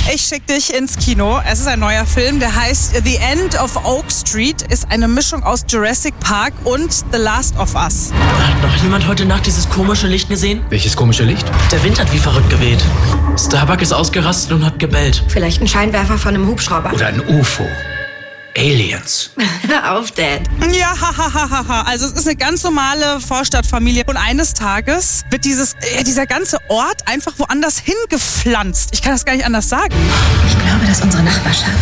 Ich schicke dich ins Kino. Es ist ein neuer Film, der heißt The End of Oak Street. Ist eine Mischung aus Jurassic Park und The Last of Us. Hat noch jemand heute Nacht dieses komische Licht gesehen? Welches komische Licht? Der Wind hat wie verrückt geweht. Starbuck ist ausgerastet und hat gebellt. Vielleicht ein Scheinwerfer von einem Hubschrauber. Oder ein UFO. Aliens. Hör auf, Dad. Ja, hahaha. Also es ist eine ganz normale Vorstadtfamilie. Und eines Tages wird dieser ganze Ort einfach woanders hingepflanzt. Ich kann das gar nicht anders sagen. Ich glaube, dass unsere Nachbarschaft,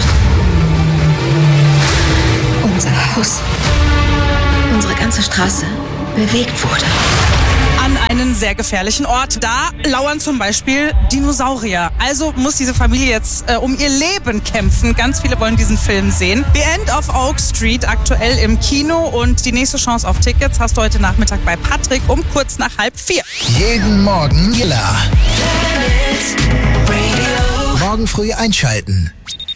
unser Haus, unsere ganze Straße bewegt wurde. An einen sehr gefährlichen Ort. Da lauern zum Beispiel Dinosaurier. Also muss diese Familie jetzt um ihr Leben kämpfen. Ganz viele wollen diesen Film sehen. The End of Oak Street, aktuell im Kino. Und die nächste Chance auf Tickets hast du heute Nachmittag bei Patrick um kurz nach 3:30. Jeden Morgen Killer. Morgen früh einschalten.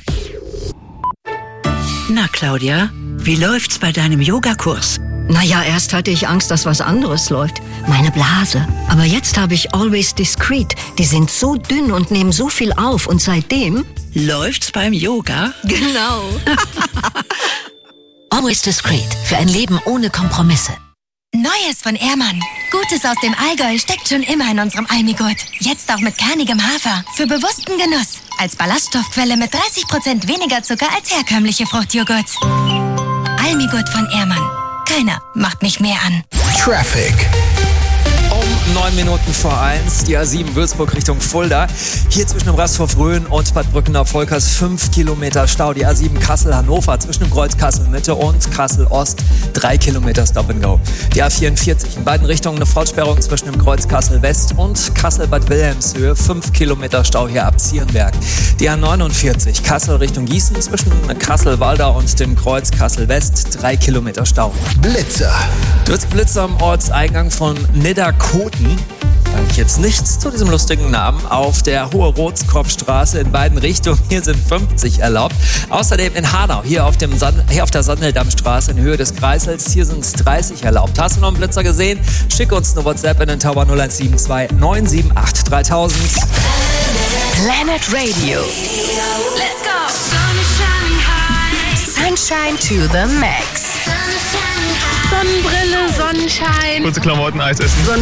Na, Claudia, wie läuft's bei deinem Yogakurs? Naja, erst hatte ich Angst, dass was anderes läuft. Meine Blase. Aber jetzt habe ich Always Discreet. Die sind so dünn und nehmen so viel auf. Und seitdem... Läuft's beim Yoga? Genau. Always Discreet. Für ein Leben ohne Kompromisse. Neues von Ehrmann. Gutes aus dem Allgäu steckt schon immer in unserem Almigurt. Jetzt auch mit kernigem Hafer. Für bewussten Genuss. Als Ballaststoffquelle mit 30% weniger Zucker als herkömmliche Fruchtjoghurt. Almigurt von Ehrmann. Keiner macht mich mehr an. Traffic. Um 9:09 die A7 Würzburg Richtung Fulda. Hier zwischen dem Rasthof Rhön und Bad Brückener-Volkers 5 Kilometer Stau. Die A7 Kassel-Hannover zwischen dem Kreuz Kassel-Mitte und Kassel-Ost 3 Kilometer Stop and Go. Die A44 in beiden Richtungen eine Vollsperrung zwischen dem Kreuz Kassel-West und Kassel-Bad Wilhelmshöhe. 5 Kilometer Stau hier ab Zierenberg. Die A49 Kassel Richtung Gießen zwischen Kassel-Walder und dem Kreuz Kassel-West 3 Kilometer Stau. Blitzer. Durch Blitzer am Ortseingang von Nidderkoten. Eigentlich jetzt nichts zu diesem lustigen Namen. Auf der Hohe Rotskopfstraße in beiden Richtungen. Hier sind 50 erlaubt. Außerdem in Hanau, hier auf der Sandeldammstraße in Höhe des Kreisels. Hier sind es 30 erlaubt. Hast du noch einen Blitzer gesehen? Schick uns eine WhatsApp in den Tower 0172 978 3000. Planet Radio. Let's go! Sunshine to the max. Sonnenbrille, Sonnenschein. Kurze Klamotten, Eis essen.